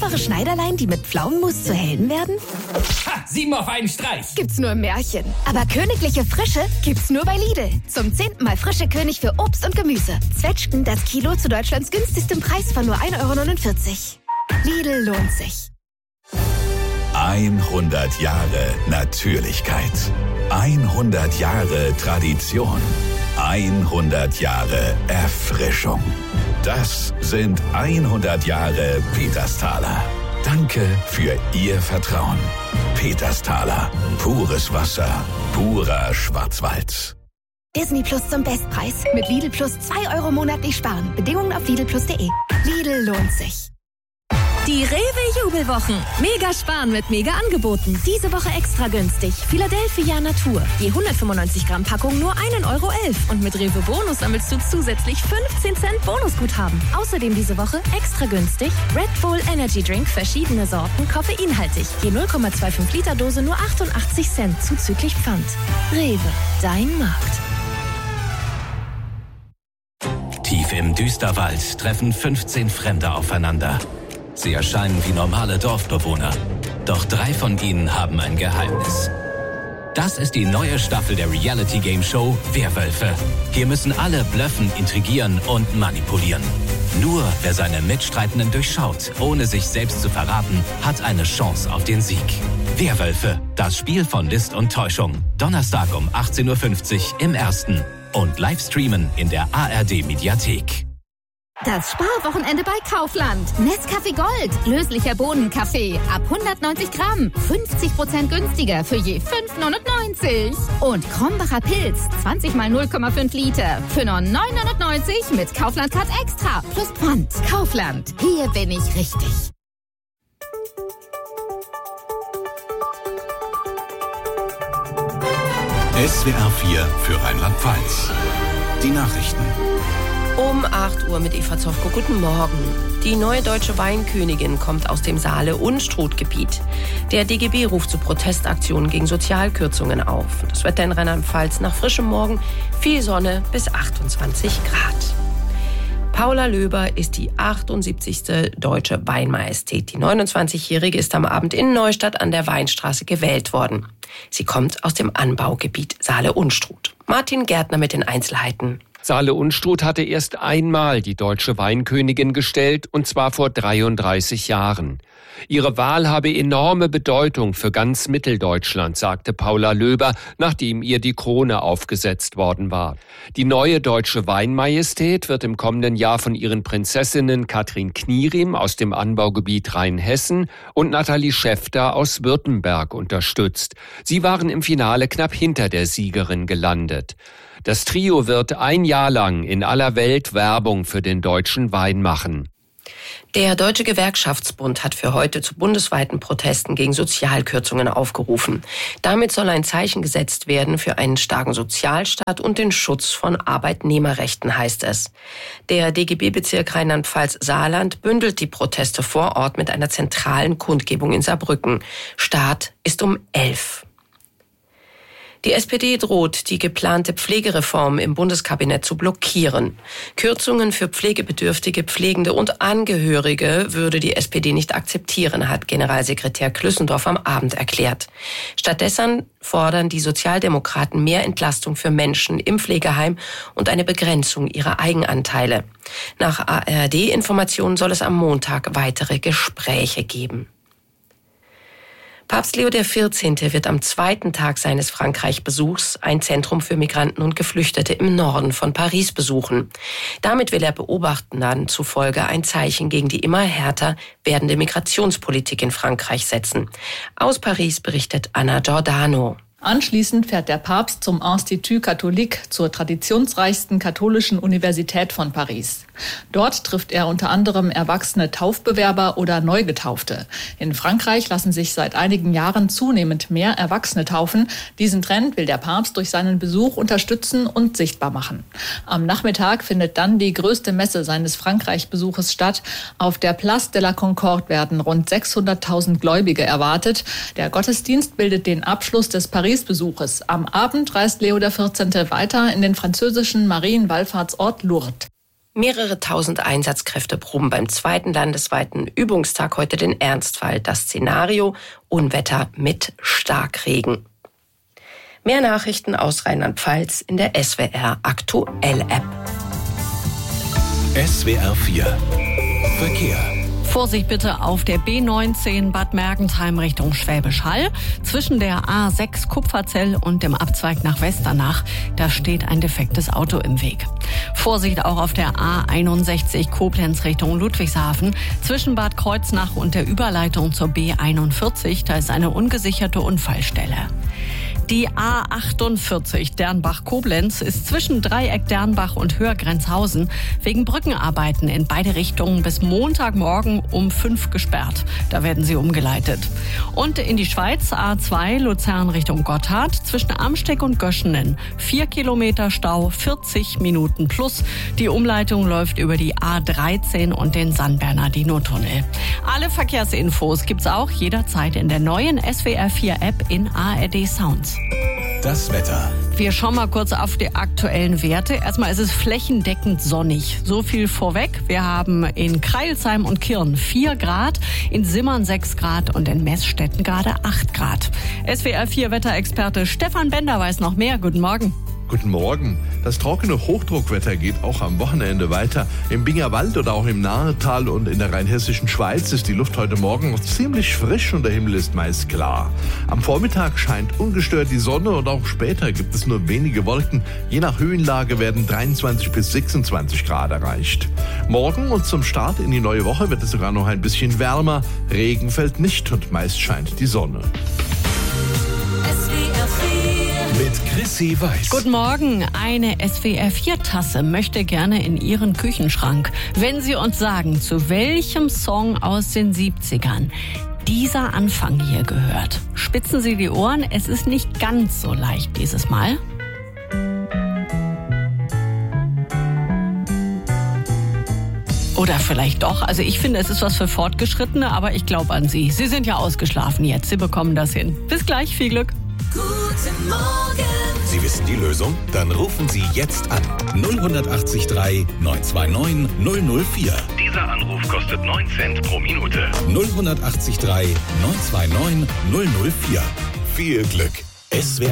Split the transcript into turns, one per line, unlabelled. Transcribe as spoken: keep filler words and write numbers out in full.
Essbare Schneiderlein, die mit Pflaumenmus zu Helden werden?
Ha! Sieben auf einen Streich!
Gibt's nur im Märchen. Aber königliche Frische gibt's nur bei Lidl. Zum zehnten Mal frische König für Obst und Gemüse. Zwetschgen das Kilo zu Deutschlands günstigstem Preis von nur ein Euro neunundvierzig. Lidl lohnt sich.
hundert Jahre Natürlichkeit. hundert Jahre Tradition. hundert Jahre Erfrischung. Das sind hundert Jahre Petersthaler. Danke für Ihr Vertrauen. Petersthaler. Pures Wasser. Purer Schwarzwald.
Disney Plus zum Bestpreis. Mit Lidl Plus zwei Euro monatlich sparen. Bedingungen auf lidl plus punkt de. Lidl lohnt sich.
Die Rewe-Jubelwochen. Mega sparen mit Mega-Angeboten. Diese Woche extra günstig. Philadelphia Natur. Je hundertfünfundneunzig Gramm Packung nur ein Euro elf. Und mit Rewe Bonus sammelst du zusätzlich fünfzehn Cent Bonusguthaben. Außerdem diese Woche extra günstig Red Bull Energy Drink, verschiedene Sorten, koffeinhaltig. Je null Komma fünfundzwanzig Liter Dose nur achtundachtzig Cent, zuzüglich Pfand. Rewe, dein Markt.
Tief im Düsterwald treffen fünfzehn Fremde aufeinander. Sie erscheinen wie normale Dorfbewohner. Doch drei von ihnen haben ein Geheimnis. Das ist die neue Staffel der Reality-Game-Show Werwölfe. Hier müssen alle blöffen, intrigieren und manipulieren. Nur wer seine Mitstreitenden durchschaut, ohne sich selbst zu verraten, hat eine Chance auf den Sieg. Werwölfe, das Spiel von List und Täuschung. Donnerstag um achtzehn Uhr fünfzig im Ersten. Und live streamen in der A R D-Mediathek.
Das Sparwochenende bei Kaufland. Nescafé Gold. Löslicher Bohnenkaffee. Ab hundertneunzig Gramm. fünfzig Prozent günstiger für je fünf neunundneunzig. Und Krombacher Pilz. zwanzig mal null Komma fünf Liter. Für nur neun neunundneunzig mit Kaufland Card Extra. Plus Pfand. Kaufland. Hier bin ich richtig.
S W R vier für Rheinland-Pfalz. Die Nachrichten.
Um acht Uhr mit Eva Zofko. Guten Morgen. Die neue deutsche Weinkönigin kommt aus dem Saale-Unstrut-Gebiet. Der D G B ruft zu Protestaktionen gegen Sozialkürzungen auf. Das Wetter in Rheinland-Pfalz nach frischem Morgen, viel Sonne bis achtundzwanzig Grad. Paula Löber ist die achtundsiebzigste deutsche Weinmajestät. Die neunundzwanzigjährige ist am Abend in Neustadt an der Weinstraße gewählt worden. Sie kommt aus dem Anbaugebiet Saale-Unstrut. Martin Gärtner mit den Einzelheiten.
Saale-Unstrut hatte erst einmal die deutsche Weinkönigin gestellt, und zwar vor dreiunddreißig Jahren. Ihre Wahl habe enorme Bedeutung für ganz Mitteldeutschland, sagte Paula Löber, nachdem ihr die Krone aufgesetzt worden war. Die neue deutsche Weinmajestät wird im kommenden Jahr von ihren Prinzessinnen Katrin Knierim aus dem Anbaugebiet Rheinhessen und Nathalie Schäfter aus Württemberg unterstützt. Sie waren im Finale knapp hinter der Siegerin gelandet. Das Trio wird ein Jahr lang in aller Welt Werbung für den deutschen Wein machen.
Der Deutsche Gewerkschaftsbund hat für heute zu bundesweiten Protesten gegen Sozialkürzungen aufgerufen. Damit soll ein Zeichen gesetzt werden für einen starken Sozialstaat und den Schutz von Arbeitnehmerrechten, heißt es. Der D G B-Bezirk Rheinland-Pfalz-Saarland bündelt die Proteste vor Ort mit einer zentralen Kundgebung in Saarbrücken. Start ist um elf. Die S P D droht, die geplante Pflegereform im Bundeskabinett zu blockieren. Kürzungen für pflegebedürftige Pflegende und Angehörige würde die S P D nicht akzeptieren, hat Generalsekretär Klüssendorf am Abend erklärt. Stattdessen fordern die Sozialdemokraten mehr Entlastung für Menschen im Pflegeheim und eine Begrenzung ihrer Eigenanteile. Nach A R D-Informationen soll es am Montag weitere Gespräche geben. Papst Leo der vierzehnte wird am zweiten Tag seines Frankreich-Besuchs ein Zentrum für Migranten und Geflüchtete im Norden von Paris besuchen. Damit will er Beobachtern zufolge ein Zeichen gegen die immer härter werdende Migrationspolitik in Frankreich setzen. Aus Paris berichtet Anna Giordano.
Anschließend fährt der Papst zum Institut Catholique, zur traditionsreichsten katholischen Universität von Paris. Dort trifft er unter anderem erwachsene Taufbewerber oder Neugetaufte. In Frankreich lassen sich seit einigen Jahren zunehmend mehr Erwachsene taufen. Diesen Trend will der Papst durch seinen Besuch unterstützen und sichtbar machen. Am Nachmittag findet dann die größte Messe seines Frankreich-Besuches statt. Auf der Place de la Concorde werden rund sechshunderttausend Gläubige erwartet. Der Gottesdienst bildet den Abschluss des Paris-Besuches. Am Abend reist Leo der vierzehnte weiter in den französischen Marienwallfahrtsort Lourdes.
Mehrere tausend Einsatzkräfte proben beim zweiten landesweiten Übungstag heute den Ernstfall. Das Szenario: Unwetter mit Starkregen. Mehr Nachrichten aus Rheinland-Pfalz in der S W R Aktuell App.
S W R vier Verkehr.
Vorsicht bitte auf der B neunzehn Bad Mergentheim Richtung Schwäbisch Hall. Zwischen der A sechs Kupferzell und dem Abzweig nach Westernach, da steht ein defektes Auto im Weg. Vorsicht auch auf der A einundsechzig Koblenz Richtung Ludwigshafen. Zwischen Bad Kreuznach und der Überleitung zur B einundvierzig, da ist eine ungesicherte Unfallstelle. Die A achtundvierzig Dernbach-Koblenz ist zwischen Dreieck Dernbach und Höhergrenzhausen wegen Brückenarbeiten in beide Richtungen bis Montagmorgen um fünf gesperrt. Da werden sie umgeleitet. Und in die Schweiz A zwei Luzern Richtung Gotthard zwischen Amsteck und Göschenen. Vier Kilometer Stau, vierzig Minuten plus. Die Umleitung läuft über die A dreizehn und den San Bernardino-Tunnel. Alle Verkehrsinfos gibt's auch jederzeit in der neuen S W R vier App in A R D Sounds.
Das Wetter.
Wir schauen mal kurz auf die aktuellen Werte. Erstmal ist es flächendeckend sonnig. So viel vorweg. Wir haben in Crailsheim und Kirn vier Grad, in Simmern sechs Grad und in Meßstetten gerade acht Grad. S W R vier Wetterexperte Stefan Bender weiß noch mehr. Guten Morgen.
Guten Morgen. Das trockene Hochdruckwetter geht auch am Wochenende weiter. Im Bingerwald oder auch im Nahetal und in der rheinhessischen Schweiz ist die Luft heute Morgen noch ziemlich frisch und der Himmel ist meist klar. Am Vormittag scheint ungestört die Sonne und auch später gibt es nur wenige Wolken. Je nach Höhenlage werden dreiundzwanzig bis sechsundzwanzig Grad erreicht. Morgen und zum Start in die neue Woche wird es sogar noch ein bisschen wärmer. Regen fällt nicht und meist scheint die Sonne.
Mit Chrissy Weiß.
Guten Morgen. Eine S W R vier Tasse möchte gerne in Ihren Küchenschrank. Wenn Sie uns sagen, zu welchem Song aus den siebzigern dieser Anfang hier gehört, spitzen Sie die Ohren. Es ist nicht ganz so leicht dieses Mal. Oder vielleicht doch. Also ich finde, es ist was für Fortgeschrittene, aber ich glaube an Sie. Sie sind ja ausgeschlafen jetzt. Sie bekommen das hin. Bis gleich. Viel Glück.
Guten Morgen. Sie wissen die Lösung? Dann rufen Sie jetzt an. null acht drei neun zwei neun null null vier.
Dieser Anruf kostet neun Cent pro Minute.
null acht drei neun zwei neun null null vier. Viel Glück. S W R